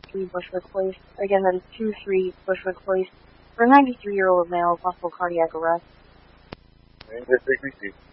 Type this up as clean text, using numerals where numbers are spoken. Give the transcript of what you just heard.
2-3 Bushwick Place. Again, that is 2-3 Bushwick Place. For a 93-year-old male, possible cardiac arrest. And just take receipt.